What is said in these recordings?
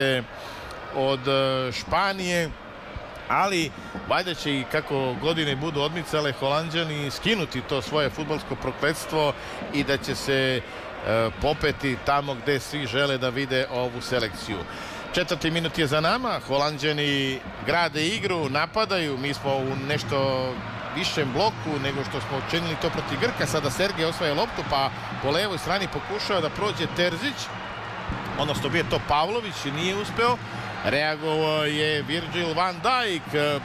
od Španije, ali valjda će i kako godine budu odmicale Holanđani skinuti to svoje fudbalsko prokletstvo i da će se popeti tamo gde svi žele da vide ovu selekciju. 4. minut je za nama, Holanđani grade igru, napadaju, mi smo u nešto višem bloku nego što smo učinili to protiv Grka. Sada Sergej osvaja loptu, pa po levoj strani pokušava da prođe Terzić, odnosno bio to Pavlović i nije uspeo. Reagovao je Virgil van Dijk,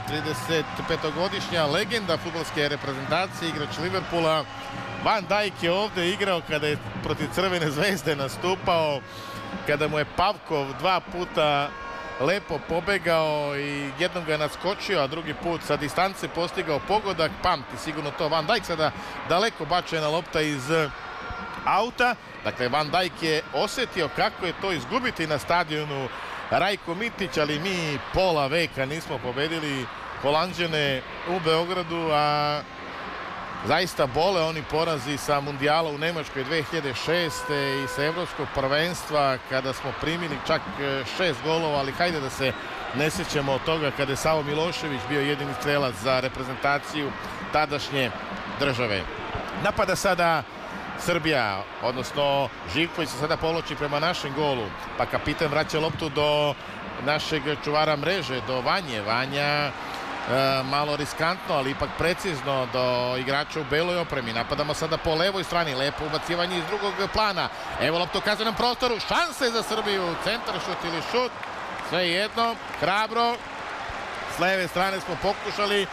35-godišnja legenda fudbalske reprezentacije, igrač Liverpoola. Van Dijk je ovde igrao kada je protiv Crvene zvezde nastupao, kada mu je Pavkov 2 puta lepo pobegao i jednom ga je naskočio, a drugi put sa distance postigao pogodak. Pamti sigurno to Van Dijk, sada daleko bačena lopta iz auta. Dakle, Van Dijk je osetio kako je to izgubiti na stadionu Rajko Mitić, ali mi pola veka nismo pobedili Holanđane u Beogradu, a zaista bole oni porazi sa mundijala u Nemačkoj 2006. i sa evropskog prvenstva kada smo primili čak 6 golova, ali hajde da se ne sjećamo od toga kada je Savo Milošević bio jedini strelac za reprezentaciju tadašnje države. Napada sada Srbija, odnosno Živković se sada povlači prema našem golu, pa kapitan vraća loptu do našeg čuvara mreže, do Vanje. Vanja malo riskantno, ali ipak precizno do igrača u beloj opremi. Napadamo sada po levoj strani, lepo ubacivanje iz drugog plana. Evo loptu u kaznenom prostoru, šanse za Srbiju, centar šut ili šut, sve jedno, hrabro. S leve strane smo pokušali,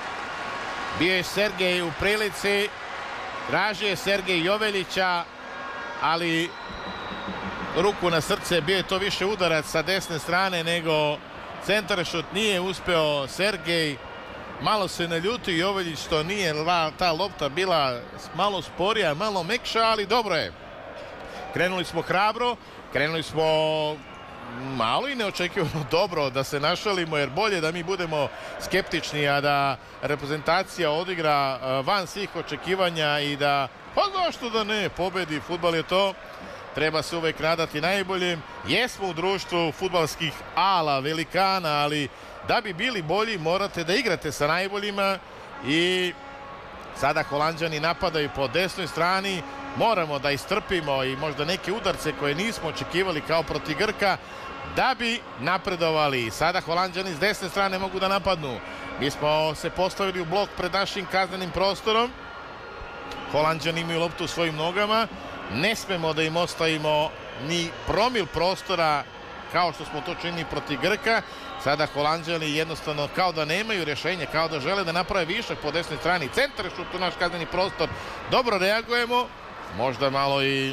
bio je Sergej u prilici, tražio je Sergej Joveljića, ali ruku na srce, bio je to više udarac sa desne strane nego centar šut, nije uspeo Sergej. Malo se naljuti Joveljić što nije ta lopta bila malo sporija, malo mekša, ali dobro je. Krenuli smo hrabro, krenuli smo malo i neočekivano dobro, da se našalimo, jer bolje da mi budemo skeptični, a da reprezentacija odigra van svih očekivanja i da, pa zašto da ne, pobedi. Fudbal je to, treba se uvek nadati najboljim. Jesmo u društvu fudbalskih ala, velikana, ali da bi bili bolji morate da igrate sa najboljima i sada Holanđani napadaju po desnoj strani. Moramo da istrpimo i možda neke udarce koje nismo očekivali kao protiv Grka da bi napredovali. Sada Holanđani s desne strane mogu da napadnu. Mi smo se postavili u blok pred našim kaznenim prostorom. Holanđani imaju loptu u svojim nogama. Ne smemo da im ostavimo ni promil prostora kao što smo to činili protiv Grka. Sada Holanđani jednostavno kao da nemaju rješenje, kao da žele da naprave višak po desnoj strani. Centar šut u naš kazneni prostor. Dobro reagujemo. Možda malo i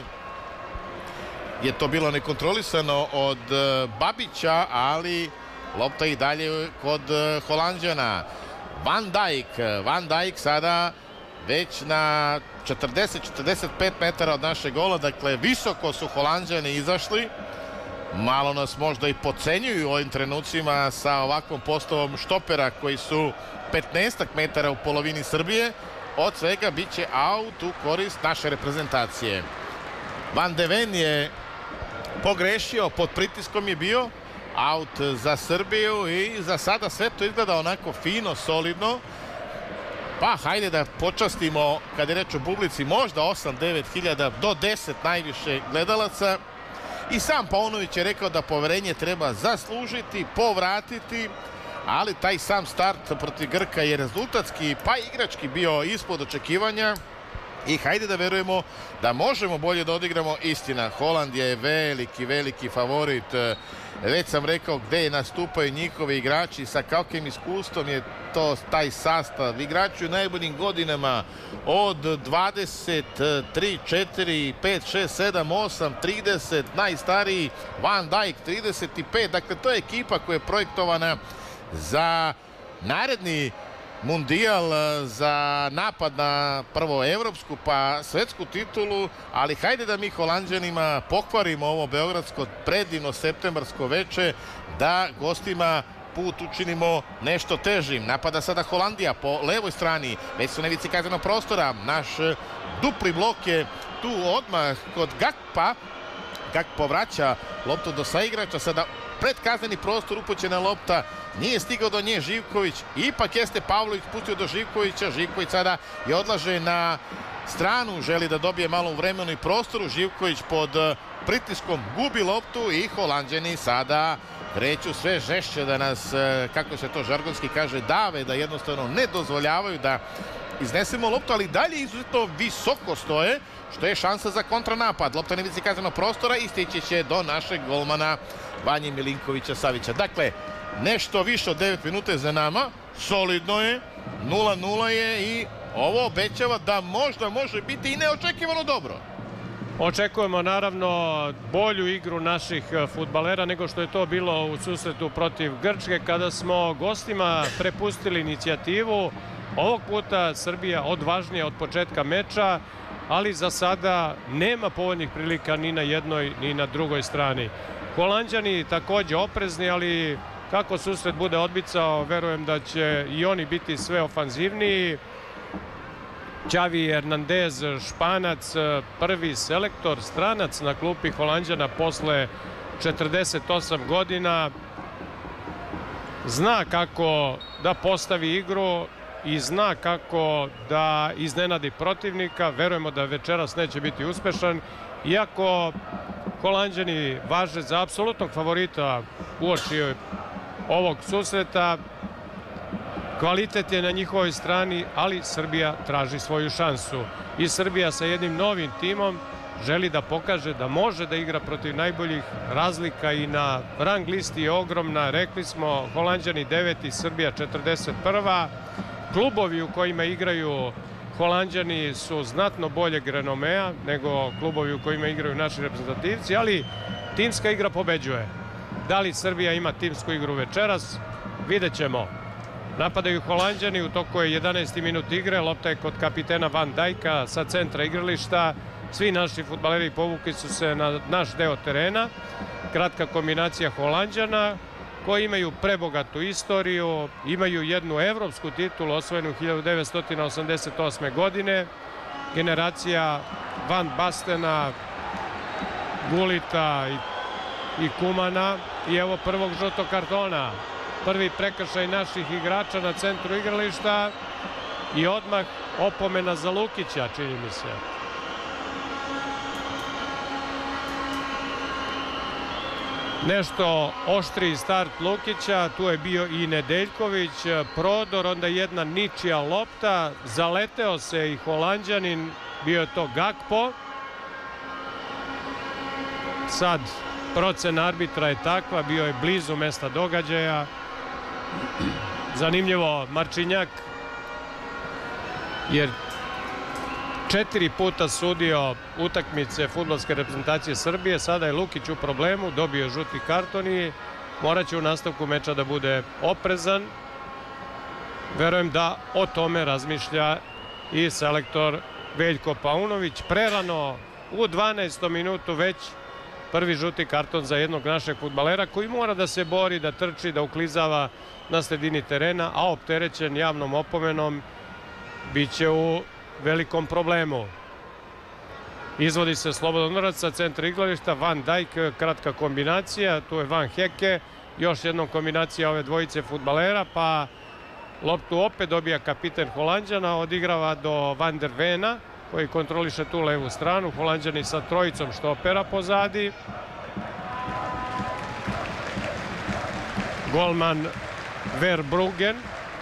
je to bilo nekontrolisano od Babića, ali lopta i dalje kod Holanđana. Van Dijk sada već na 40-45 metara od našeg gola, dakle visoko su Holanđani izašli. Malo nas možda i podcenjuju u ovim trenucima sa ovakvom postavom štopera koji su 15 metara u polovini Srbije. Od svega bit će aut u korist naše reprezentacije. Van de Ven je pogrešio, pod pritiskom je bio, aut za Srbiju i za sada sve to izgleda onako fino, solidno. Pa hajde da počastimo, kad je reč o publici, možda 8-9 hiljada do 10 najviše gledalaca. I sam Paunović je rekao da poverenje treba zaslužiti, povratiti, ali taj sam start protiv Grka je rezultatski pa igrački bio ispod očekivanja i hajde da verujemo da možemo bolje da odigramo. Istina, Holandija je veliki favorit. Već sam rekao gde nastupaju njihovi igrači, sa kakvim iskustvom je to taj sastav. Igrači u najboljim godinama od 23, 4, 5, 6, 7, 8, 30, najstariji Van Dijk 35. Dakle, to je ekipa koja je projektovana za naredni mundijal, za napad na prvo evropsku pa svetsku titulu, ali hajde da mi Holanđanima pokvarimo ovo beogradsko predivno septembarsko veče, da gostima put učinimo nešto težim. Napada sada Holandija po levoj strani, već su na ivici kaznenog prostora, naš dupli blok je tu odmah kod Gakpa. Gakpo vraća loptu do saigrača, sada pred kazneni prostor upućena lopta, nije stigao do nje Živković, ipak jeste Pavlović pustio do Živkovića, Živković sada je odlaže na stranu, želi da dobije malo u vremenu i prostoru, Živković pod pritiskom gubi loptu i Holanđani sada kreću sve žešće da nas, kako se to žargonski kaže, dave, da jednostavno ne dozvoljavaju da iznesemo loptu, ali dalje izuzetno visoko stoje, što je šansa za kontranapad. Lopta na ivici kaznenog prostora i stići će do našeg golmana Vanje Milinkovića Savića. Dakle, nešto više od 9 minuta za nama, solidno je, 0-0 je i ovo obećava da možda može biti i neočekivano dobro. Očekujemo naravno bolju igru naših fudbalera nego što je to bilo u susretu protiv Grčke kada smo gostima prepustili inicijativu. Ovog puta Srbija odvažnija od početka meča, ali za sada nema povoljnih prilika ni na jednoj ni na drugoj strani. Holanđani također oprezni, ali kako susret bude odmicao, verujem da će i oni biti sve ofanzivniji. Xavi Hernandez, Španac, prvi selektor, stranac na klupi Holanđana posle 48 godina. Zna kako da postavi igru i zna kako da iznenadi protivnika. Verujemo da večeras neće biti uspešan, iako Holanđani važe za apsolutnog favorita uoči ovog susreta. Kvalitet je na njihovoj strani, ali Srbija traži svoju šansu. I Srbija sa jednim novim timom želi da pokaže da može da igra protiv najboljih. Razlika i na rang listi je ogromna. Rekli smo, Holanđani 9. Srbija 41. Klubovi u kojima igraju Holanđani su znatno boljeg renomea nego klubovi u kojima igraju naši reprezentativci, ali timska igra pobeđuje. Da li Srbija ima timsku igru večeras? Vidjet ćemo. Napadaju Holanđani, u toku je 11. minut igre, lopta je kod kapitena Van Dijka sa centra igrališta. Svi naši fudbaleri povukli su se na naš deo terena. Kratka kombinacija Holanđana koji imaju prebogatu istoriju, imaju jednu evropsku titulu osvojenu 1988. godine. Generacija Van Bastena, Gulita i Kumana. I evo prvog žutog kartona. Prvi prekršaj naših igrača na centru igrališta i odmah opomena za Lukića, čini mi se. Nešto oštriji start Lukića, tu je bio i Nedeljković, prodor, onda jedna ničija lopta, zaleteo se i Holanđanin, bio je to Gakpo. Sad procena arbitra je takva, bio je blizu mesta događaja. Zanimljivo, Marčinjak, jer 4 puta sudio utakmice fudbalske reprezentacije Srbije, sada je Lukić u problemu, dobio je žuti karton i morat će u nastavku meča da bude oprezan. Verujem da o tome razmišlja i selektor Veljko Paunović. Prerano u 12. minutu već prvi žuti karton za jednog našeg fudbalera koji mora da se bori, da trči, da uklizava na sredini terena, a opterećen javnom opomenom bit će u velikom problemu. Izvodi se slobodan udarac sa centra igrališta, Van Dijk, kratka kombinacija, tu je Van Heke, još jednom kombinacija ove dvojice fudbalera, pa loptu opet dobija kapiten Holanđana, odigrava do Van der Vena, koji kontroliše tu levu stranu, Holanđani sa trojicom štopera pozadi. Golman Verbruggen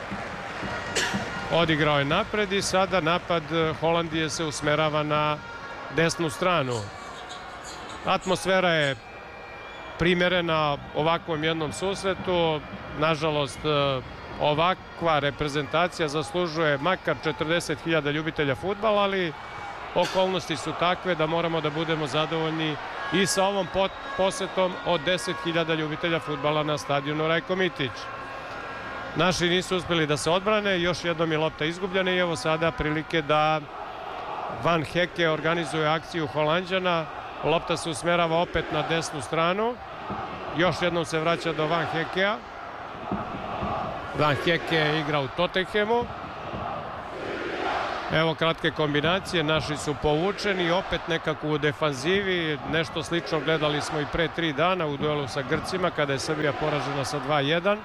odigrao je napred i sada napad Holandije se usmerava na desnu stranu. Atmosfera je primerena ovakvom jednom susretu. Nažalost, ovakva reprezentacija zaslužuje makar 40.000 ljubitelja fudbala, ali okolnosti su takve da moramo da budemo zadovoljni i sa ovom posetom od 10.000 ljubitelja fudbala na stadionu Rajko Mitić. Naši nisu uspjeli da se odbrane, još jednom je lopta izgubljena i evo sada prilike da Van Heke organizuje akciju Holanđana. Lopta se usmerava opet na desnu stranu. Još jednom se vraća do Van Hekea. Van Heke igra u Tottenhamu. Evo kratke kombinacije, naši su povučeni, opet nekako u defanzivi, nešto slično gledali smo i pre 3 dana u duelu sa Grcima kada je Srbija poražena sa 2-1.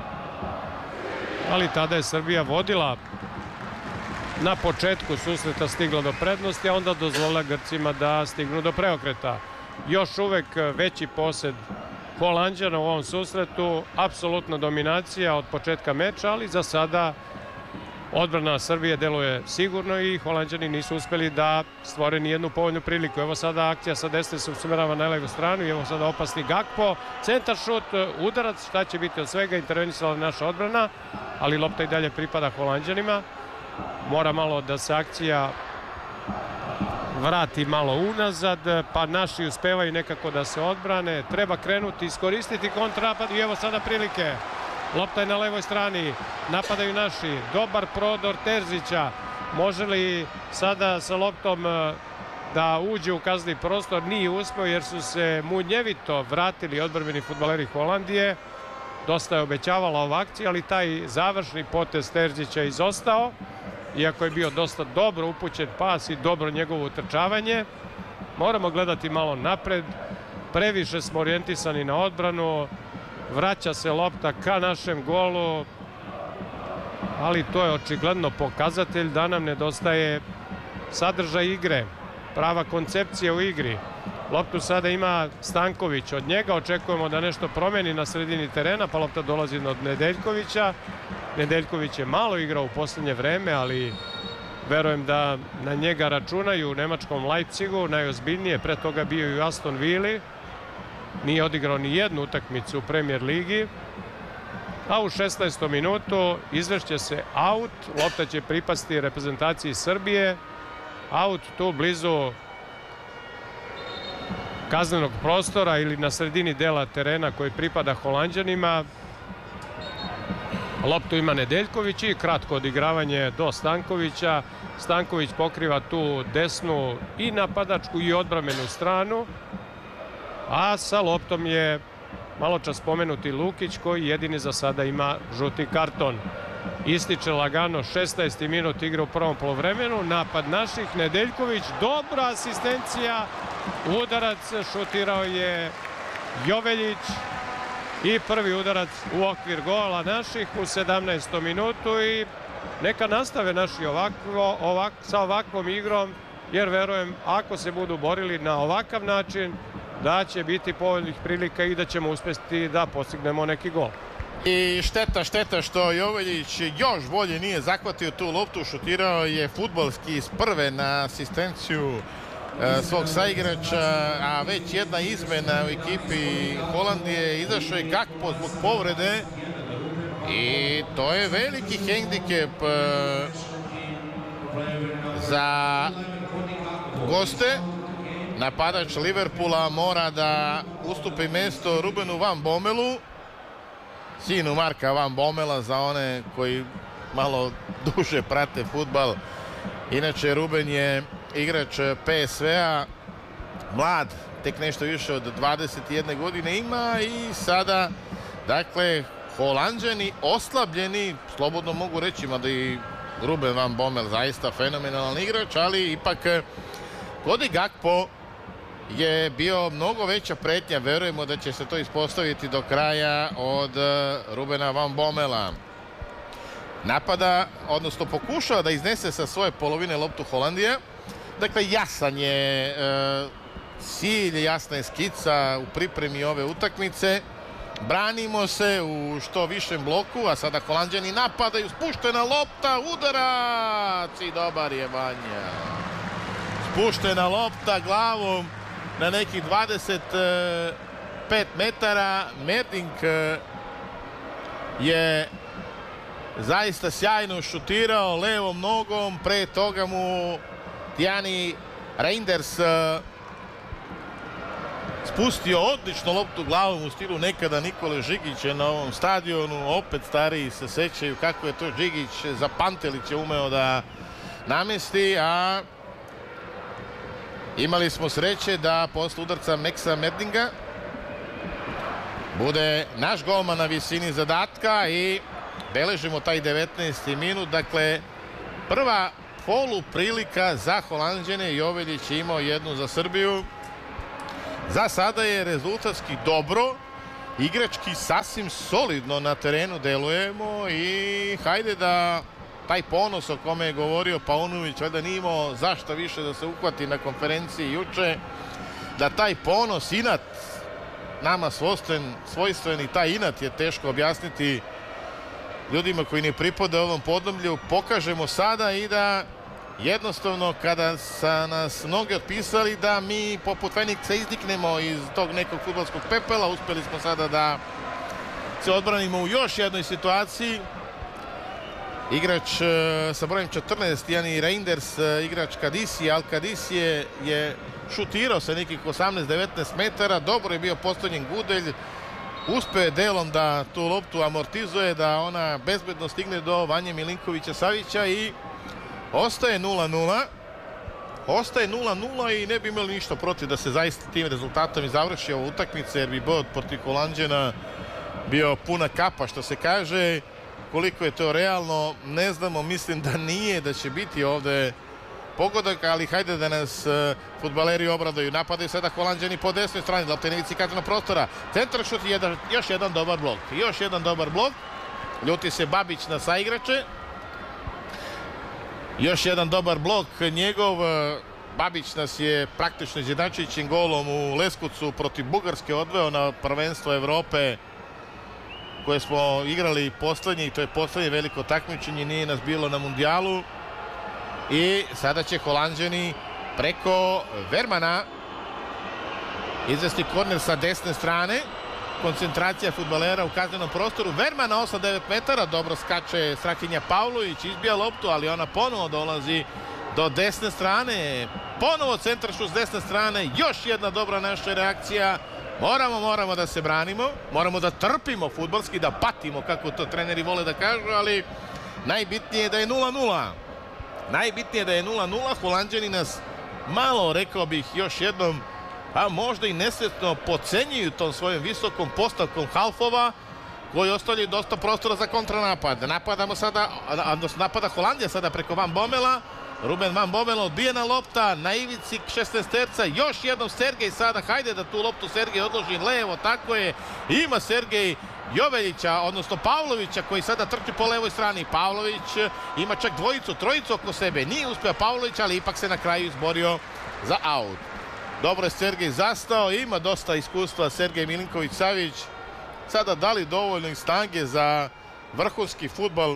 Ali tada je Srbija vodila na početku susreta, stigla do prednosti, a onda dozvolila Grcima da stignu do preokreta. Još uvek veći posed Holanđana u ovom susretu, apsolutna dominacija od početka meča, ali za sada odbrana Srbije deluje sigurno i Holanđani nisu uspeli da stvore nijednu povoljnu priliku. Evo sada akcija sa desne se usmerava na levu stranu i evo sada opasni Gakpo, centar šut, udarac, šta će biti od svega, intervenisala naša odbrana, ali lopta i dalje pripada Holanđanima. Mora malo da se akcija vrati malo unazad, pa naši uspevaju nekako da se odbrane. Treba krenuti, iskoristiti kontrapad i evo sada prilike. Lopta je na levoj strani, napadaju naši, dobar prodor Terzića. Može li sada sa loptom da uđe u kazni prostor? Nije uspeo jer su se munjevito vratili odbrambeni fudbaleri Holandije. Dosta je obećavala ova akcija, ali taj završni potez Terzića je izostao. Iako je bio dosta dobro upućen pas i dobro njegovo utrčavanje. Moramo gledati malo napred. Previše smo orijentisani na odbranu. Vraća se lopta ka našem golu. Ali to je očigledno pokazatelj da nam nedostaje sadržaj igre. Prava koncepcija u igri. Loptu sada ima Stanković. Od njega očekujemo da nešto promeni na sredini terena, pa lopta dolazi od Nedeljkovića. Nedeljković je malo igrao u posljednje vreme, ali verujem da na njega računaju u nemačkom Leipzigu, najozbiljnije, pre toga bio i u Aston Villi. Nije odigrao ni jednu utakmicu u Premier ligi. A u 16. minutu izvešće se aut, lopta će pripasti reprezentaciji Srbije. Aut tu blizu kaznenog prostora ili na sredini dela terena koji pripada Holanđanima. Loptu ima Nedeljković i kratko odigravanje do Stankovića. Stanković pokriva tu desnu i napadačku i odbrambenu stranu. A sa loptom je maločas spomenuti Lukić koji jedini za sada ima žuti karton. Ističe lagano 16. minut igre u prvom poluvremenu. Napad naših, Nedeljković, dobra asistencija. Udarac šutirao je Joveljić. I prvi udarac u okvir gola naših u 17. minutu i neka nastave naši sa ovakvom igrom, jer verujem ako se budu borili na ovakav način da će biti povoljnih prilika i da ćemo uspjeti da postignemo neki gol. I šteta što Joveljić još bolje nije zahvatio tu loptu, šutirao je fudbalski iz prve na asistenciju svog saigrača, a već jedna izmena u ekipi Holandije, izašao je Gakpo zbog povrede i to je veliki hendikep za goste. Napadač Liverpoola mora da ustupi mesto Rubenu Van Bommelu, sinu Marka Van Bommela, za one koji malo duže prate fudbal. Inače, Ruben je igrač PSV-a, mlad, tek nešto više od 21 godine ima i sada, dakle, Holanđani oslabljeni, slobodno mogu reći, mada i Ruben Van Bommel zaista fenomenalan igrač, ali ipak Cody Gakpo je bio mnogo veća pretnja, verujemo da će se to ispostaviti do kraja od Rubena Van Bommela. Napada, odnosno pokušava da iznese sa svoje polovine loptu Holandija. Dakle, jasan je cilj, jasna je skica u pripremi ove utakmice. Branimo se u što višem bloku, a sada Holanđani napadaju, spuštena lopta, udarac i dobar je Vanja. Spuštena lopta glavom na nekih 25 metara. Merdink je zaista sjajno šutirao levom nogom, pre toga mu Tijani Reinders spustio odlično loptu glavom u stilu nekada Nikole Žigića na ovom stadionu. Opet stariji se sećaju kako je to Žigić za Pantelića umeo da namesti, a imali smo sreće da posle udarca Meksa Merdinga bude naš golman na visini zadatka i beležimo taj 19. minut. Dakle, prva polu prilika za Holanđane. Joveljić je imao jednu za Srbiju. Za sada je rezultatski dobro, igrački sasvim solidno na terenu delujemo i hajde da taj ponos o kome je govorio Paunović, valjda nije imao zašto više da se uhvati na konferenciji juče, da taj ponos, inat, nama svojstven i taj inat je teško objasniti ljudima koji ne pripadaju ovom podneblju, pokažemo sada i da jednostavno kada su nas mnogi otpisali da mi poput Feniksa izdiknemo iz tog nekog fudbalskog pepela, uspjeli smo sada da se odbranimo u još jednoj situaciji. Igrač sa brojem 14, Jani Reinders, igrač Kadisije, Al Kadisije je šutirao sa nekih 18-19 metara, dobro je bio postavljen Gudelj, uspeo je delom da tu loptu amortizuje, da ona bezbedno stigne do Vanje Milinkovića Savića i ostaje 0-0. Ostaje 0-0 i ne bi imali ništa protiv da se zaista tim rezultatom i završi ova utakmica, jer bi bod protiv Holanđana bio puna kapa, što se kaže. Koliko je to realno, ne znamo, mislim da nije, da će biti ovde pogodak, ali hajde da nas fudbaleri obradaju. Napadaju sada Holanđani po desnoj strani, lopta je na ivici kaznenog prostora. Centar šut i još jedan dobar blok. Još jedan dobar blok. Ljuti se Babić na saigrače. Još jedan dobar blok njegov. Babić nas je praktično izjednačujućim golom u Leskovcu protiv Bugarske odveo na prvenstvo Evrope koje smo igrali poslednje, i to je poslednje veliko takmičenje, nije nas bilo na mundijalu. I sada će Holanđani preko Vermana izvesti korner sa desne strane. Koncentracija fudbalera u kaznenom prostoru. Verman na 8-9 metara, dobro skače Strahinja Pavlović, izbija loptu, ali ona ponovo dolazi do desne strane. Ponovo centar šut s desne strane, još jedna dobra naša reakcija. Moramo da se branimo, moramo da trpimo fudbalski, da patimo, kako to treneri vole da kažu, ali najbitnije je da je 0-0. Najbitnije je da je 0-0. Holanđani nas malo, rekao bih još jednom, a možda i nesretno podcenjuju tom svojom visokom postavkom halfova, koji ostavljaju dosta prostora za kontranapad. Napadamo sada, odnosno napada Holandija sada preko Van Bommela. Ruben Van Bommel, odbijena lopta na ivici 16-terca, još jednom Sergej sada, hajde da tu loptu Sergej odloži levo, tako je, ima Sergej Joveljića, odnosno Pavlovića, koji sada trči po levoj strani. Pavlović ima čak trojicu oko sebe, nije uspio Pavlović, ali ipak se na kraju izborio za aut. Dobro je Sergej zastao, ima dosta iskustva Sergej Milinković Savić, sada dali dovoljno i snage za vrhunski fudbal,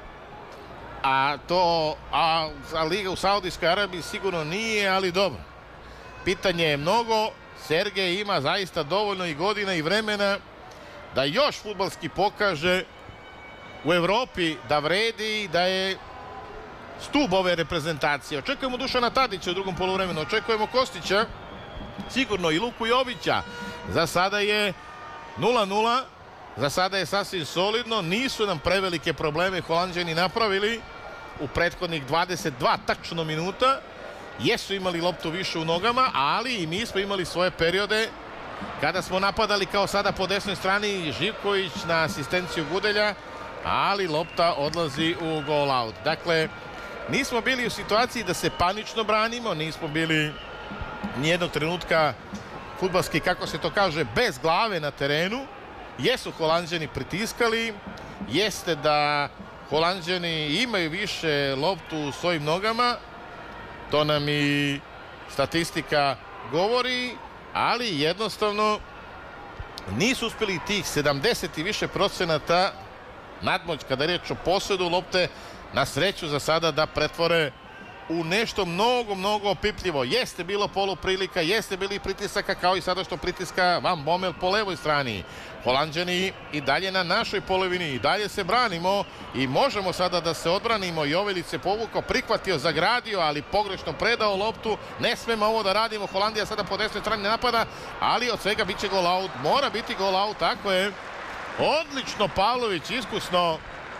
a liga u Saudijskoj Arabiji sigurno nije, ali dobro. Pitanje je mnogo, Sergej ima zaista dovoljno i godina i vremena da još fudbalski pokaže u Evropi da vredi, da je stub ove reprezentacije. Očekujemo Dušana Tadića u drugom poluvremenu, očekujemo Kostića, sigurno i Luku Jovića. Za sada je 0-0. Za sada je sasvim solidno, nisu nam prevelike probleme Holanđani napravili u prethodnih 22 tačno minuta. Jesu imali loptu više u nogama, ali i mi smo imali svoje periode kada smo napadali kao sada po desnoj strani, Živković na asistenciju Gudelja, ali lopta odlazi u goal out. Dakle, nismo bili u situaciji da se panično branimo, nismo bili nijednog trenutka fudbalski, kako se to kaže, bez glave na terenu. Jesu Holanđani pritiskali, jeste da Holanđani imaju više loptu u svojim nogama, to nam i statistika govori, ali jednostavno nisu uspjeli tih 70 i više procenata nadmoć kada je riječ o posjedu lopte na sreću za sada da pretvore u nešto mnogo opipljivo. Jeste bilo poluprilika, jeste bili pritisaka, kao i sada što pritiska Van Bommel po levoj strani. Holanđani i dalje na našoj polovini, i dalje se branimo i možemo sada da se odbranimo. Joveljić se povukao, prihvatio, zagradio, ali pogrešno predao loptu. Ne smemo ovo da radimo. Holandija sada po desnoj strani napada, ali od svega bit će gol out. Mora biti gol out, tako je. Odlično Pavlović, iskusno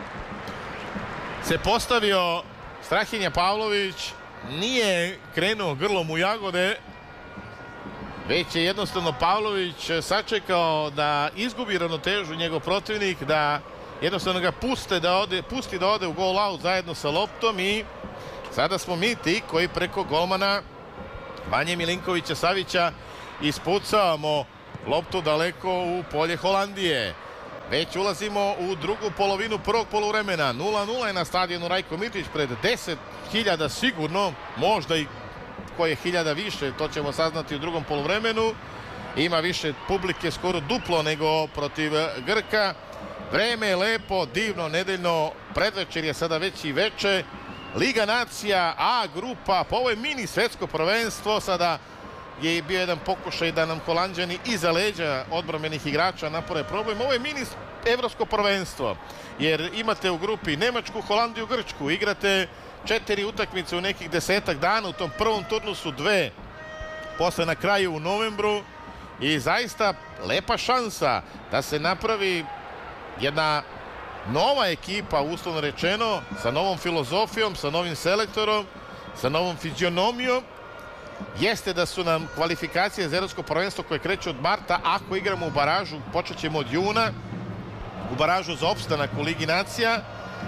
se postavio Strahinja Pavlović, nije krenuo grlom u jagode, već je jednostavno Pavlović sačekao da izgubi ravnotežu njegov protivnik, da jednostavno ga pusti da ode u goal out zajedno sa loptom i Sada smo mi ti koji preko golmana Vanje Milinkovića Savića ispucavamo loptu daleko u polje Holandije. Već ulazimo u drugu polovinu prvog poluvremena. 0:0 je na stadionu Rajko Mitić pred 10.000 sigurno, možda i koje hiljada više, to ćemo saznati u drugom poluvremenu. Ima više publike, skoro duplo nego protiv Grka. Vreme je lepo, divno, nedeljno predvečer je sada već i veče. Liga nacija, A grupa, pa ovo je mini svetsko prvenstvo. Sada je bio jedan pokušaj da nam Holanđani iza leđa odbrambenih igrača naprave problem. Ovo je mini evropsko prvenstvo, jer imate u grupi Nemačku, Holandiju, Grčku. Igrate 4 utakmice u nekih 10-ak dana. U tom prvom turnusu 2, posle na kraju u novembru. I zaista lepa šansa da se napravi jedna nova ekipa, uslovno rečeno, sa novom filozofijom, sa novim selektorom, sa novom fizionomijom. Jeste da su nam kvalifikacije za evropsko prvenstvo koje kreće od marta. Ako igramo u baražu, počet ćemo od juna, u baražu za opstanak u Ligi nacija.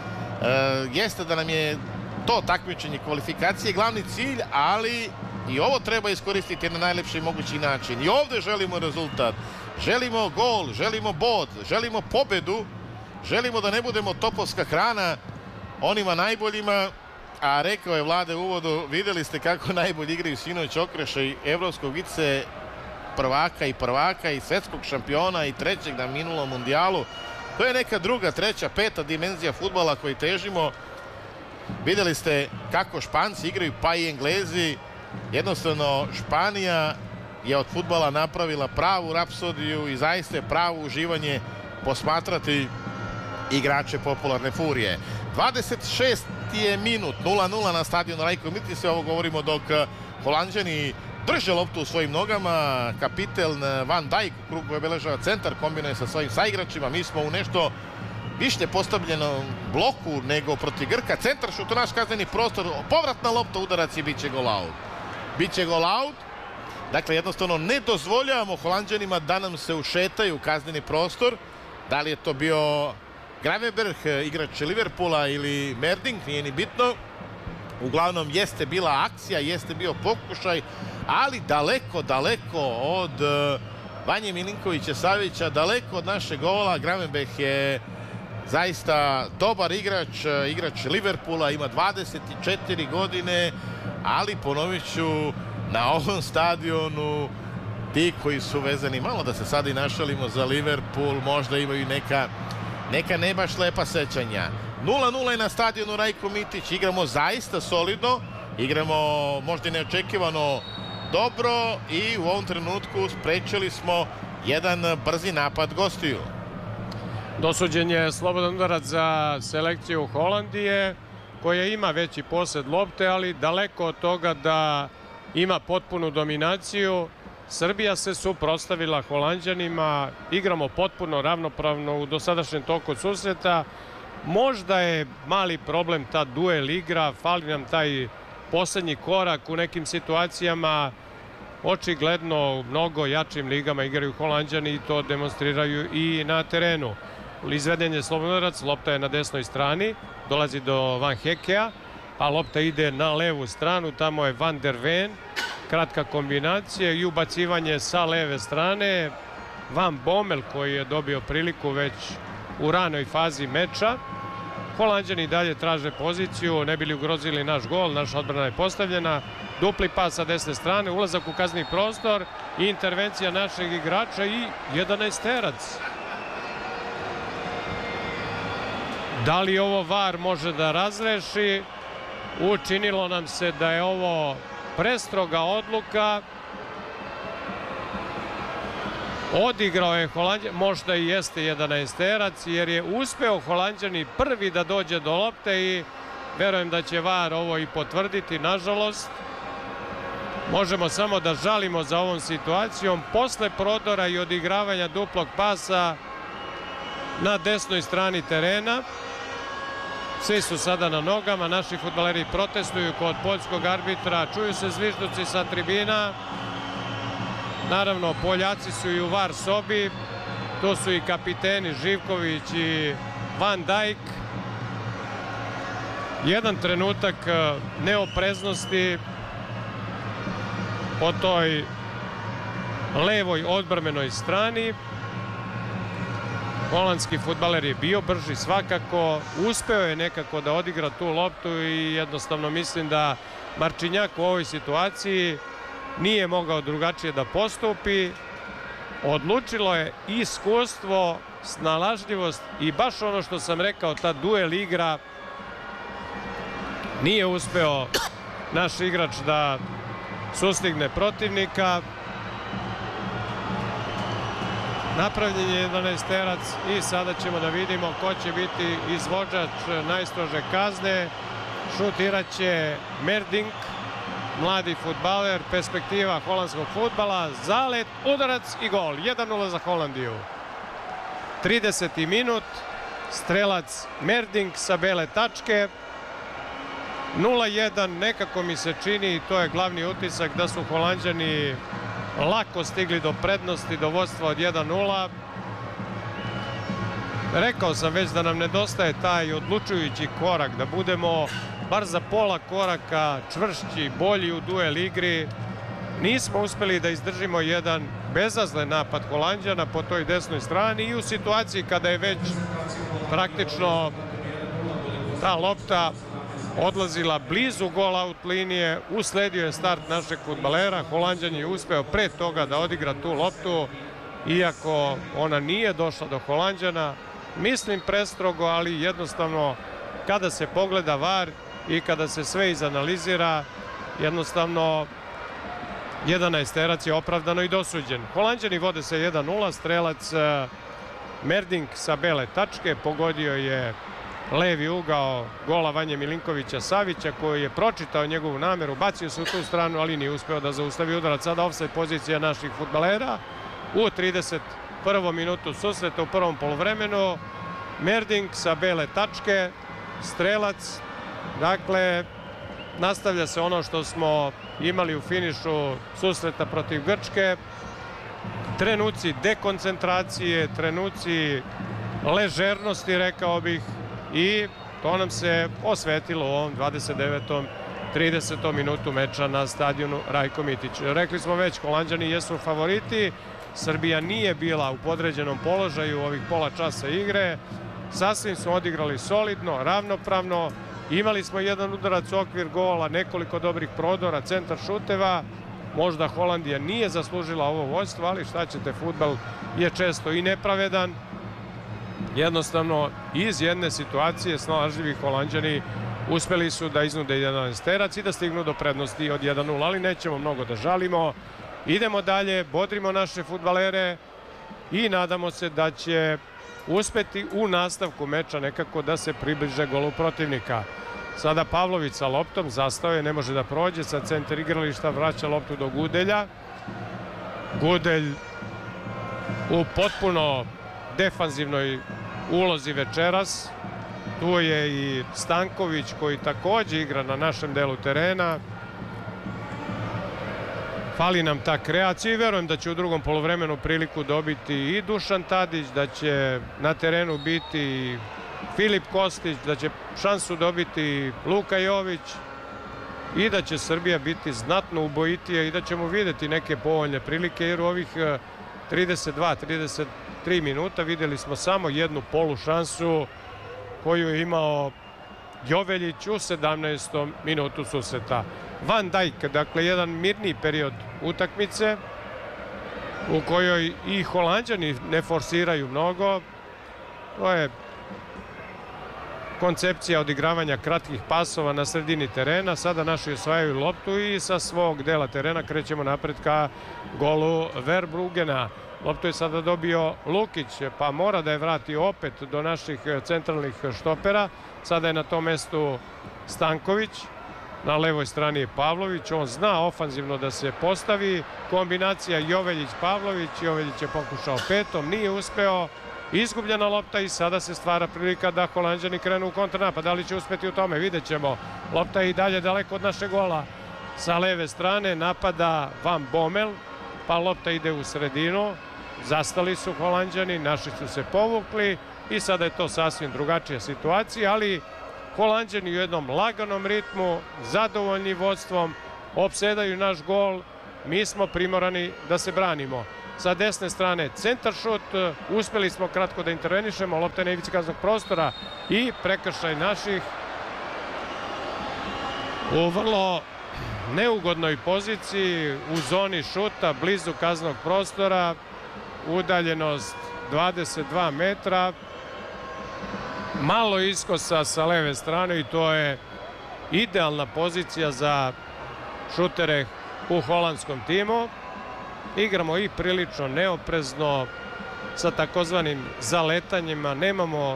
Jeste da nam je to takmičenje kvalifikacije glavni cilj, ali i ovo treba iskoristiti na najlepši mogući način. I ovde želimo rezultat, želimo gol, želimo bod, želimo pobedu, želimo da ne budemo topovska hrana onima najboljima. A rekao je Vlade u uvodu, videli ste kako najbolji igraju sinoć okrešaj evropskog vice prvaka i svetskog šampiona i trećeg na minulom mundijalu. To je neka druga, treća, peta dimenzija fudbala koji težimo. Videli ste kako Španci igraju, pa i Englezi. Jednostavno, Španija je od fudbala napravila pravu rapsodiju i zaista je pravo uživanje posmatrati igrače popularne furije. 26. je minut, 0:0 na stadionu Rajko Mitić. Ovo govorimo dok Holanđani drže loptu u svojim nogama. Kapitel Van Dijk u krugu obeležava centar, kombinuje sa svojim saigračima. Mi smo u nešto više postavljenom bloku nego protiv Grka. Centar šut u naš kazneni prostor, povratna lopta, udarac i biće gol out. Biće gol out. Dakle, jednostavno ne dozvoljavamo Holanđanima da nam se ušetaju u kazneni prostor. Da li je to bio Gravenberch, igrač Liverpoola, ili Merding, nije ni bitno. Uglavnom jeste bila akcija, jeste bio pokušaj, ali daleko od Vanje Milinkovića Savića, daleko od našeg gola. Gravenberch je zaista dobar igrač Liverpoola, ima 24 godine, ali ponovit ću, na ovom stadionu ti koji su vezani, malo da se sad i našalimo, za Liverpool, možda imaju neka ne baš lepa sećanja. 0:0 je na stadionu Rajko Mitić, igramo zaista solidno, igramo možda i neočekivano dobro i u ovom trenutku sprečili smo jedan brzi napad gostiju. Dosuđen je slobodan udarac za selekciju Holandije, koja ima veći posed lopte, ali daleko od toga da ima potpunu dominaciju. Srbija se suprotstavila Holanđanima, igramo potpuno ravnopravno u dosadašnjem toku susreta. Možda je mali problem ta duel igra, fali nam taj poslednji korak u nekim situacijama. Očigledno u mnogo jačim ligama igraju Holanđani i to demonstriraju i na terenu. Izveden je slobodan udarac, lopta je na desnoj strani, dolazi do Van Hekea, a lopta ide na levu stranu, tamo je Van der Ven. Kratka kombinacija i ubacivanje sa leve strane. Van Bommel koji je dobio priliku već u ranoj fazi meča. Holanđani dalje traže poziciju, ne bi li ugrozili naš gol, naša odbrana je postavljena. Dupli pas sa desne strane, ulazak u kazneni prostor i intervencija našeg igrača i 11-terac. Da li ovo VAR može da razreši? Učinilo nam se da je ovo prestroga odluka. Odigrao je Holanđan, možda i jeste 11-terac, jer je uspeo Holanđani prvi da dođe do lopte i verujem da će VAR ovo i potvrditi, nažalost. Možemo samo da žalimo za ovom situacijom. Posle prodora i odigravanja duplog pasa na desnoj strani terena, svi su sada na nogama, naši fudbaleri protestuju kod poljskog arbitra, čuju se zvižduci sa tribina. Naravno, Poljaci su i u VAR sobi, tu su i kapiteni Živković i Van Dijk. jedan trenutak neopreznosti po toj levoj odbrambenoj strani. Holandski fudbaler je bio brži svakako, uspeo je nekako da odigra tu loptu i jednostavno mislim da Marčinjak u ovoj situaciji nije mogao drugačije da postupi. Odlučilo je iskustvo, snalažljivost i baš ono što sam rekao, ta duel igra. Nije uspeo naš igrač da sustigne protivnika. Napravljen je 11-terac i sada ćemo da vidimo ko će biti izvođač najstrože kazne. Šutirat će Merdink, mladi fudbaler, perspektiva holandskog fudbala, zalet, udarac i gol. 1:0 za Holandiju. 30. minut, strelac Merdink sa bele tačke. 0:1, nekako mi se čini, i to je glavni utisak, da su Holanđani lako stigli do prednosti, do vodstva od 1:0. Rekao sam već da nam nedostaje taj odlučujući korak, da budemo bar za pola koraka čvršći, bolji u duel igri. Nismo uspeli da izdržimo jedan bezazlen napad Holanđana po toj desnoj strani i u situaciji kada je već praktično ta lopta odlazila blizu gol out linije, usledio je start našeg fudbalera. Holanđan je uspeo pre toga da odigra tu loptu, iako ona nije došla do Holanđana. Mislim prestrogo, ali jednostavno kada se pogleda VAR i kada se sve izanalizira, jednostavno 11-terac je opravdano i dosuđen. Holanđani vode se 1:0, strelac Merdink sa bele tačke pogodio je levi ugao gola Vanje Milinkovića Savića, koji je pročitao njegovu nameru, bacio se u tu stranu, ali nije uspeo da zaustavi udarac. Sada ofsajd pozicija naših fudbalera u 31. minutu susreta u prvom poluvremenu. Merdink sa bele tačke, strelac. Dakle, nastavlja se ono što smo imali u finišu susreta protiv Grčke. Trenuci dekoncentracije, trenuci ležernosti, rekao bih, i to nam se osvetilo u ovom 29. 30. minutu meča na stadionu Rajko Mitić. Rekli smo već, Holanđani jesu favoriti, Srbija nije bila u podređenom položaju u ovih pola časa igre, sasvim smo odigrali solidno, ravnopravno, imali smo jedan udarac u okvir gola, nekoliko dobrih prodora, centar šuteva. Možda Holandija nije zaslužila ovo vođstvo, ali šta ćete, fudbal je često i nepravedan. Jednostavno, iz jedne situacije snalažljivi Holanđani uspeli su da iznude 11-terac i da stignu do prednosti od 1:0, ali nećemo mnogo da žalimo. Idemo dalje, bodrimo naše fudbalere i nadamo se da će uspeti u nastavku meča nekako da se približe golu protivnika. Sada Pavlović sa loptom, zastao je, ne može da prođe, sa centar igrališta vraća loptu do Gudelja. Gudelj u potpuno defanzivnoj ulozi večeras. Tu je i Stanković, koji takođe igra na našem delu terena. Fali nam ta kreacija i verujem da će u drugom poluvremenu priliku dobiti i Dušan Tadić, da će na terenu biti Filip Kostić, da će šansu dobiti Luka Jović i da će Srbija biti znatno ubojitija i da ćemo videti neke povoljne prilike, jer u ovih 32-33 minuta videli smo samo jednu polu šansu koju je imao Joveljić u 17. minutu susreta. Van Dijk, dakle jedan mirniji period utakmice u kojoj i Holanđani ne forsiraju mnogo. To je koncepcija odigravanja kratkih pasova na sredini terena. Sada naši osvajaju loptu i sa svog dela terena krećemo napred ka golu Verbrugena. Loptu je sada dobio Lukić, pa mora da je vrati opet do naših centralnih štopera. Sada je na tom mestu Stanković, na levoj strani je Pavlović. On zna ofanzivno da se postavi. Kombinacija Joveljić-Pavlović. Joveljić je pokušao petom, nije uspeo. Izgubljena lopta i sada se stvara prilika da Holanđani krenu u kontranapad. Da li će uspeti u tome? Vidjet ćemo. Lopta je i dalje daleko od našeg gola. Sa leve strane napada Van Bommel, pa lopta ide u sredinu. Zastali su Holanđani, naši su se povukli i sada je to sasvim drugačija situacija, ali Holanđani u jednom laganom ritmu, zadovoljni vodstvom, opsedaju naš gol, mi smo primorani da se branimo. Sa desne strane centar šut, uspjeli smo kratko da intervenišemo, lopta na ivici kaznenog prostora i prekršaj naših u vrlo neugodnoj poziciji u zoni šuta, blizu kaznenog prostora, udaljenost 22 metra, malo iskosa sa leve strane i to je idealna pozicija za šutere u holandskom timu. Igramo i prilično neoprezno sa takozvanim zaletanjima, nemamo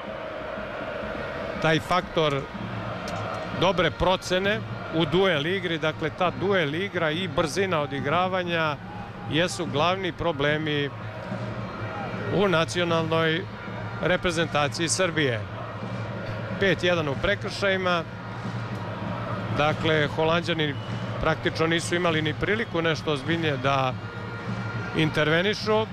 taj faktor dobre procene u duel igri, dakle ta duel igra i brzina odigravanja jesu glavni problemi u nacionalnoj reprezentaciji Srbije. 5-1 u prekršajima, dakle Holanđani praktično nisu imali ni priliku nešto ozbiljnije da intervenišu.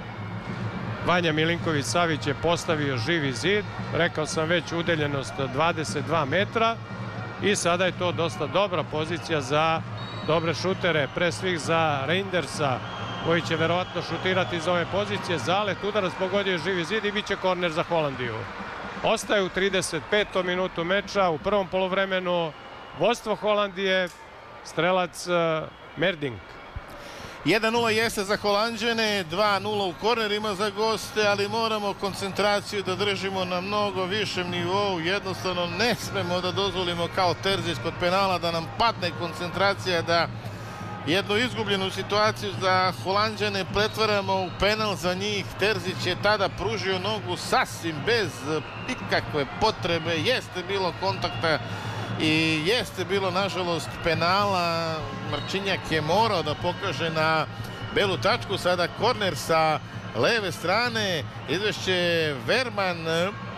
Vanja Milinković-Savić je postavio živi zid, rekao sam već udaljenost 22 metra i sada je to dosta dobra pozicija za dobre šutere, pre svih za Reindersa koji će verovatno šutirati iz ove pozicije. Zalet, udarac, pogodio je živi zid i bit će korner za Holandiju. Ostaje u 35. minutu meča, u prvom poluvremenu vodstvo Holandije, strelac Merdink. 1-0 jeste za Holanđane, 2-0 u kornerima za goste, ali moramo koncentraciju da držimo na mnogo višem nivou. Jednostavno ne smemo da dozvolimo kao Terzić kod penala da nam padne koncentracija, da jednu izgubljenu situaciju za Holanđane pretvaramo u penal za njih. Terzić je tada pružio nogu sasvim bez ikakve potrebe, jeste bilo kontakta i jeste bilo nažalost penala. Marčinjak je morao da pokaže na belu tačku. Sada korner sa leve strane, izvešće Verman.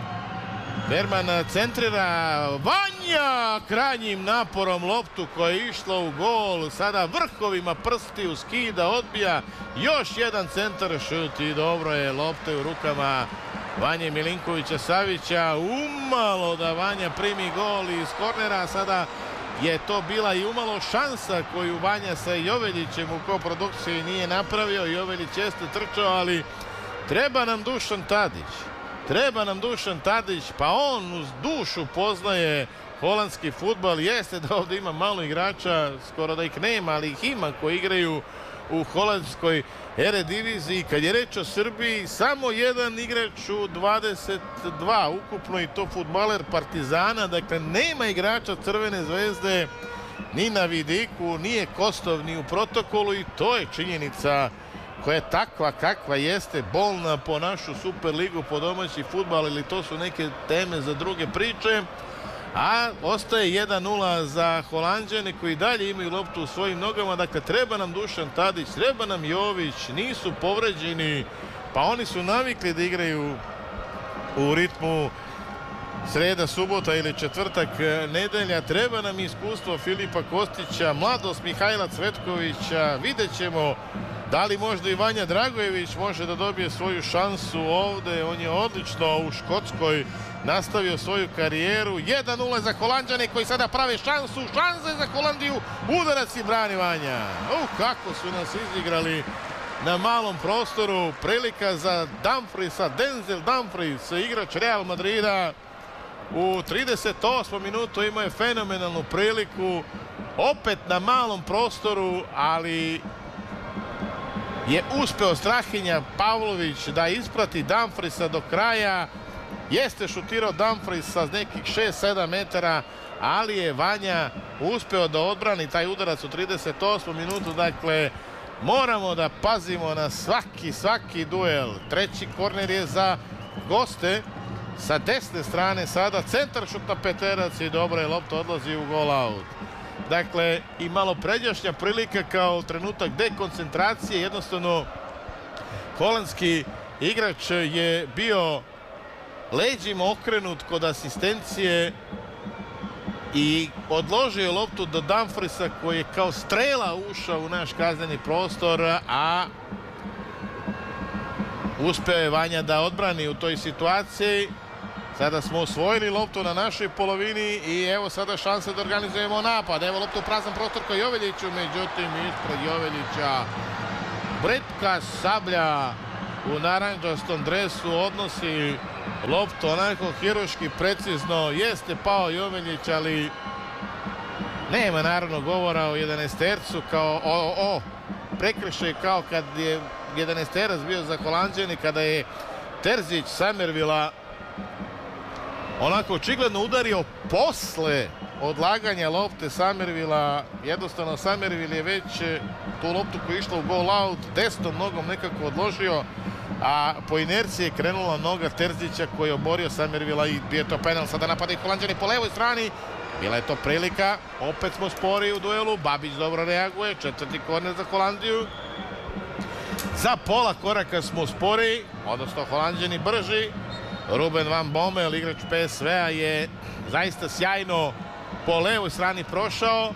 Verman centrira, Vanja krajnjim naporom loptu koja je išla u gol, sada vrhovima prstiju skida, odbija, još jedan centar šut i dobro je, lopta u rukama Vanje Milinkovića-Savića, umalo da Vanja primi gol iz kornera. Sada je to bila i umalo šansa koju Vanja sa Joveljićem u koprodukciji nije napravio. Joveljić jeste trčao, ali treba nam Dušan Tadić. Treba nam Dušan Tadić, pa on uz dušu poznaje holandski fudbal. Jeste da ovdje ima malo igrača, skoro da ih nema, ali ih ima koji igraju u holandskoj Erediviziji. Kad je reč o Srbiji, samo jedan igrač u 22 ukupno i to fudbaler Partizana. Dakle, nema igrača Crvene zvezde ni na vidiku, nije Kostov ni u protokolu i to je činjenica koja je takva kakva jeste, bolna po našu Superligu, po domaći fudbal, ili to su neke teme za druge priče. A ostaje 1-0 za Holanđane koji dalje imaju loptu u svojim nogama. Dakle, treba nam Dušan Tadić, treba nam Jović, nisu povređeni, pa oni su navikli da igraju u ritmu sreda, subota ili četvrtak, nedelja. Treba nam iskustvo Filipa Kostića, mladost Mihajla Cvetkovića. Vidjet ćemo da li možda i Vanja Dragojević može da dobije svoju šansu ovde. On je odlično u Škotskoj nastavio svoju karijeru. 1-0 za Holanđane koji sada prave šansu. Šanse za Holandiju. Udarac i brani Vanja. Kako su nas izigrali na malom prostoru. Prilika za Dumfriesa, Denzel Dumfries, igrač Real Madrida. U 38. minutu imao je fenomenalnu priliku. Opet na malom prostoru, ali je uspeo Strahinja Pavlović da isprati Dumfriesa do kraja. Jeste šutirao Dumfries sa nekih 6-7 metara, ali je Vanja uspeo da odbrani taj udarac u 38. minutu. Dakle, moramo da pazimo na svaki duel. Treći korner je za goste. Sa desne strane sada centar šut na peterac i dobro je, lopta odlazi u gol out. Dakle, i malo pređašnja prilika kao trenutak dekoncentracije. Jednostavno, holandski igrač je bio leđima okrenut kod asistencije i odložio loptu do Dumfriesa koji je kao strela ušao u naš kazneni prostor, a uspeo je Vanja da odbrani u toj situaciji. Sada smo osvojili loptu na našoj polovini i evo sada šanse da organizujemo napad. Evo loptu u prazan prostor ka Joveljiću, međutim ispred Joveljića britka sablja u naranđastom dresu odnosi loptu onako hiruški precizno. Jeste pao Joveljić, ali nema naravno govora o 11-tercu kao o prekršaj kao kad je 11-terac bio za Holanđani, kada je Terzić Summervilla onako očigledno udario posle odlaganja lopte Summervilla. Jednostavno Summerville je već tu loptu koja je išla u goal out desnom nogom nekako odložio, a po inerciji je krenula noga Terzića koji je oborio Summervilla i bio to penal. Sada napadaju Holanđani po levoj strani. Bila je to prilika, opet smo spori u duelu, Babić dobro reaguje, četvrti korner za Holandiju. Za pola koraka smo spori, odnosno Holanđani brži. Ruben van Bommel, igrač PSV-a, je zaista sjajno po levoj strani prošao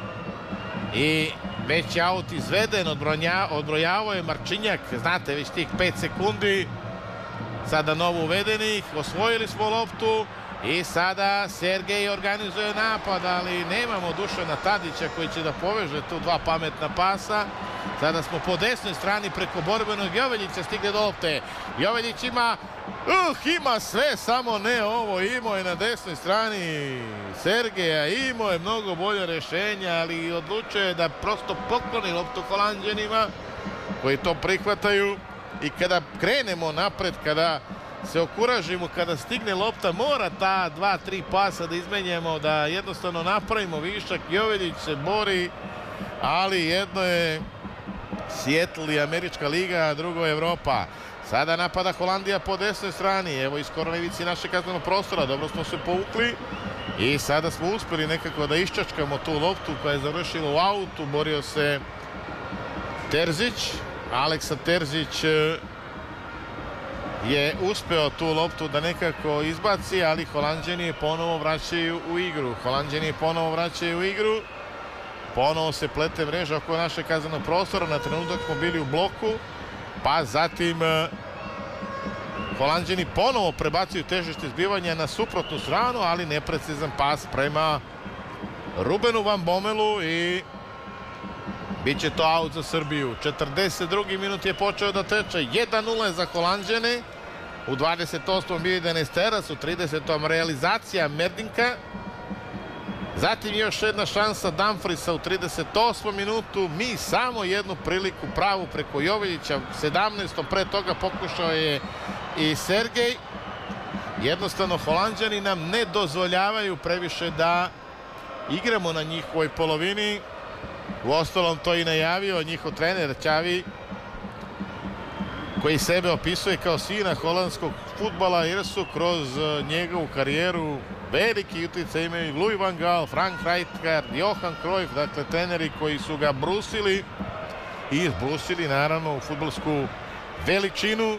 i već je aut izveden, odbrojavao je Marčinjak, znate već tih 5 sekundi, sada novo uvedenih, osvojili smo loptu i sada Sergej organizuje napad, ali nemamo Dušana Tadića koji će da poveže tu dva pametna pasa. Sada smo po desnoj strani preko borbenog Joveljića stigne do lopte. Joveljić ima sve, samo ne ovo. Imao je na desnoj strani Sergeja, imao je mnogo bolje rješenja, ali odlučio je da prosto pokloni loptu Holanđanima koji to prihvataju. I kada krenemo napred, kada se okuražimo, kada stigne lopta, mora ta 2-3 pasa da izmenjamo, da jednostavno napravimo višak. Joveljić se bori, ali jedno je Seattle i Američka liga, a drugo je Evropa. Sada napada Holandija po desnoj strani. Evo iz koronivici naše kaznenog prostora. Dobro smo se povukli i sada smo uspjeli nekako da iščačkamo tu loptu koja je završila u autu. Borio se Terzić. Aleksa Terzić je uspeo tu loptu da nekako izbaci, ali Holanđani je ponovo vraćaju u igru. Ponovo se plete mreža oko naše kaznenog prostora. Na trenutak smo bili u bloku, pa zatim Holanđani ponovo prebacuju težište zbivanja na suprotnu stranu, ali neprecizan pas prema Rubenu van Bommelu i bit će to aut za Srbiju. 42. minut je počeo da teče. 1-0 za Holanđane. U 28. bio 11-terac, u 30. realizacija Merdinka. Zatim još jedna šansa Dumfriesa u 38. minutu. Mi samo jednu priliku pravu preko Joveljića. 17. pre toga pokušao je i Sergej. Jednostavno Holanđani nam ne dozvoljavaju previše da igramo na njihovoj polovini. Uostalom to i najavio njihov trener Xavi, koji sebe opisuje kao sina holandskog fudbala, jer su kroz njegovu karijeru veliki utjecaj imaju Louis van Gaal, Frank Rijkaard, Johan Cruyff, dakle treneri koji su ga brusili i izbrusili naravno u fudbalsku veličinu.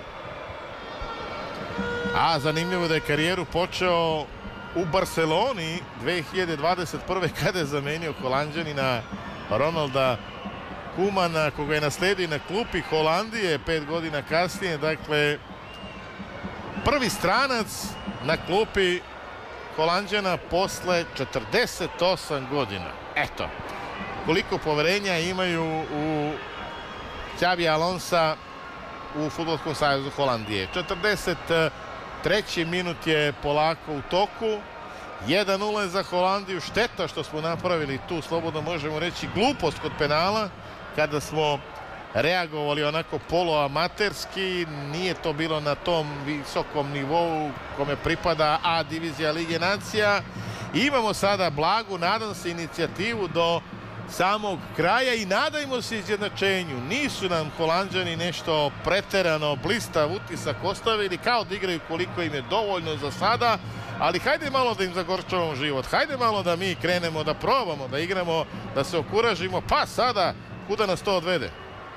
A zanimljivo je da je karijeru počeo u Barceloni 2021. kada je zamenio Holanđanina Ronalda Koemana, koga je nasledio na klupi Holandije 5 godina kasnije. Dakle, prvi stranac na klupi Holanđana posle 48 godina. Eto, koliko poverenja imaju u Xabi Alonsa u Fudbalskom savezu Holandije. 43. minut je polako u toku. 1-0 za Holandiju. Šteta što smo napravili tu, slobodno možemo reći, glupost kod penala, kada smo reagovali onako poluamaterski. Nije to bilo na tom visokom nivou kome pripada A divizija Lige nacija. Imamo sada blagu, nadam se, inicijativu do samog kraja i nadajmo se izjednačenju. Nisu nam Holanđani nešto preterano blistav utisak ostavili, kao da igraju koliko im je dovoljno za sada, ali hajde malo da im zagorčavamo život, hajde malo da mi krenemo, da probamo, da igramo, da se okuražimo, pa sada kuda nas to odvede?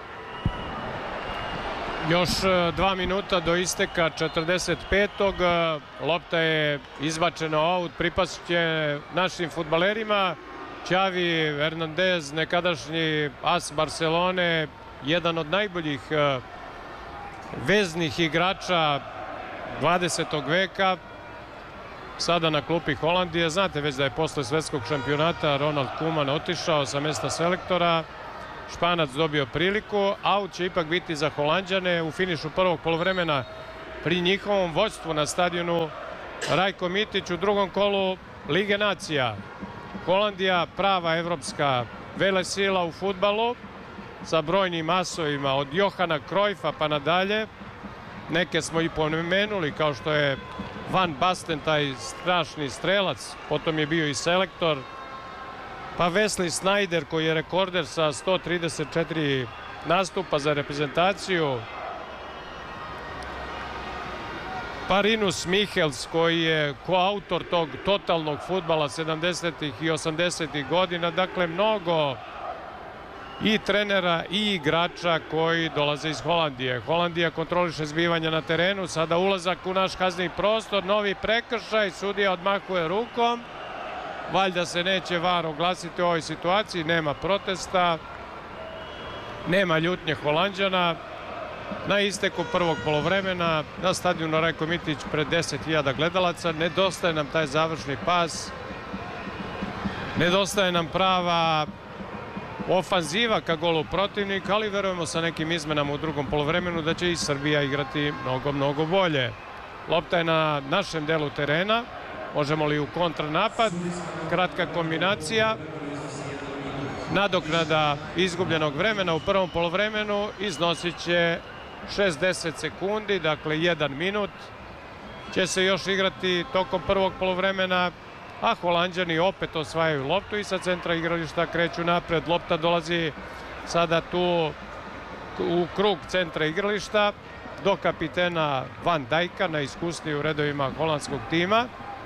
Još 2 minuta do isteka 45. Lopta je izbačena out, pripast će našim fudbalerima. Xavi Hernandez, nekadašnji as Barcelone, jedan od najboljih veznih igrača 20. veka. sada na klupi Holandije. Znate već da je posle svetskog šampionata Ronald Koeman otišao sa mesta selektora. Španac dobio priliku, aut će ipak biti za Holanđane u finišu prvog poluvremena pri njihovom vođstvu na stadionu Rajko Mitić u drugom kolu Lige nacija. Holandija prava evropska velesila u fudbalu sa brojnim asovima od Johana Cruyffa pa nadalje. Neke smo i pomenuli kao što je Van Basten, taj strašni strelac, potom je bio i selektor. Pa Wesley Sneijder koji je rekorder sa 134 nastupa za reprezentaciju. Pa Rinus Michels koji je koautor tog totalnog fudbala 70. i 80. godina. Dakle, mnogo i trenera i igrača koji dolaze iz Holandije. Holandija kontroliše zbivanja na terenu. Sada ulazak u naš kazneni prostor. Novi prekršaj. Sudija odmahuje rukom. Valjda se neće VAR oglasiti u ovoj situaciji. Nema protesta. Nema ljutnje Holanđana. Na isteku prvog polovremena na stadionu Rajko Mitić pred 10.000 gledalaca. Nedostaje nam taj završni pas. Nedostaje nam prava ofanziva ka golu protivnika, ali verujemo sa nekim izmenama u drugom polovremenu da će i Srbija igrati mnogo bolje. Lopta je na našem delu terena. Možemo li u kontranapad? Kratka kombinacija. Nadoknada izgubljenog vremena u prvom polovremenu iznosit će 60 sekundi, dakle 1 minut. Će se još igrati tokom prvog polovremena, a Holanđani opet osvajaju loptu i sa centra igrališta kreću napred. Lopta dolazi sada tu u krug centra igrališta do kapitena Van Dijka, najiskusniji u redovima holandskog tima.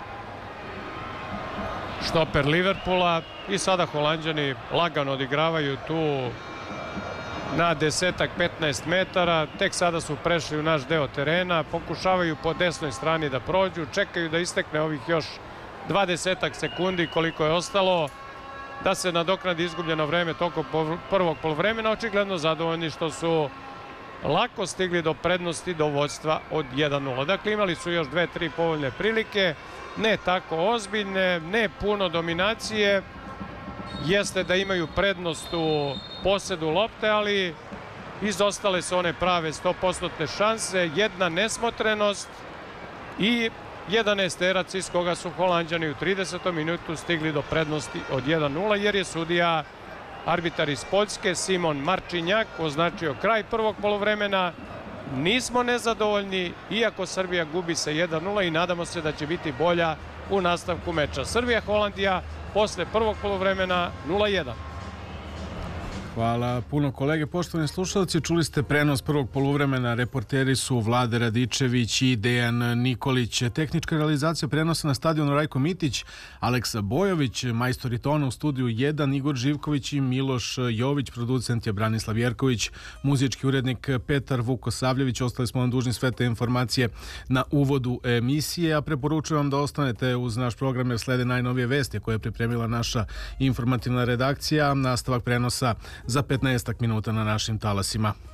Štoper Liverpoola i sada Holanđani lagano odigravaju tu na 10-15 metara. Tek sada su prešli u naš deo terena, pokušavaju po desnoj strani da prođu, čekaju da istekne ovih još 20 sekundi koliko je ostalo da se nadoknadi izgubljeno vreme tokom prvog poluvremena. Očigledno zadovoljni što su lako stigli do prednosti, do vođstva od 1-0. Dakle, imali su još 2-3 povoljne prilike, ne tako ozbiljne, ne puno dominacije. Jeste da imaju prednost u posedu lopte, ali izostale su one prave 100% šanse, jedna nesmotrenost i jedan esterac iz koga su Holanđani u 30. minutu stigli do prednosti od 1-0, jer je sudija, arbitar iz Poljske, Simon Marčinjak, označio kraj prvog poluvremena. Nismo nezadovoljni, iako Srbija gubi sa 1-0 i nadamo se da će biti bolja u nastavku meča. Srbija-Holandija posle prvog poluvremena 0-1. Hvala puno kolege. Poštovani slušalci, čuli ste prenos prvog poluvremena. Reporteri su Vlade Radičević i Dejan Nikolić. Tehnička realizacija prenosa na stadionu Rajko Mitić, Aleksa Bojović, majstori tona u studiju 1, Igor Živković i Miloš Jović, producent je Branislav Jerković, muzički urednik Petar Vukosavljević. Ostali smo vam dužni sve te informacije na uvodu emisije, a preporučujem vam da ostanete uz naš program jer slede najnovije vesti koje je pripremila naša informativna redakcija. Nastavak prenosa za 15 minuta na našim talasima.